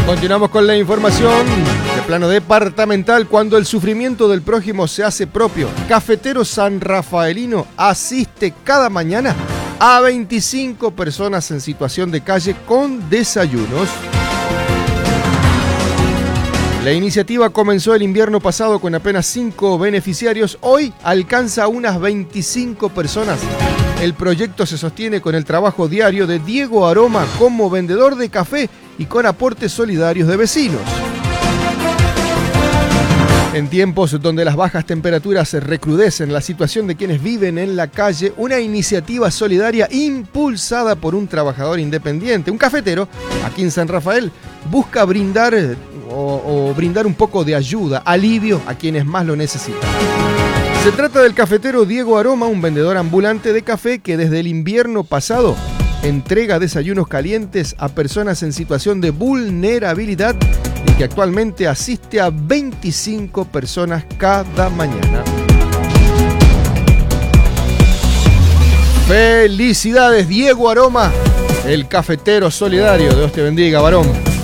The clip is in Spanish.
Continuamos con la información de plano departamental. Cuando el sufrimiento del prójimo se hace propio, Cafetero San Rafaelino asiste cada mañana a 25 personas en situación de calle con desayunos. La iniciativa comenzó el invierno pasado con apenas 5 beneficiarios. Hoy alcanza unas 25 personas. El proyecto se sostiene con el trabajo diario de Diego Aroma como vendedor de café y con aportes solidarios de vecinos. En tiempos donde las bajas temperaturas recrudecen la situación de quienes viven en la calle, una iniciativa solidaria impulsada por un trabajador independiente, un cafetero, aquí en San Rafael, busca brindar brindar un poco de ayuda, alivio a quienes más lo necesitan. Se trata del cafetero Diego Aroma, un vendedor ambulante de café que desde el invierno pasado entrega desayunos calientes a personas en situación de vulnerabilidad y que actualmente asiste a 25 personas cada mañana. ¡Felicidades, Diego Aroma, el cafetero solidario! Dios te bendiga, varón.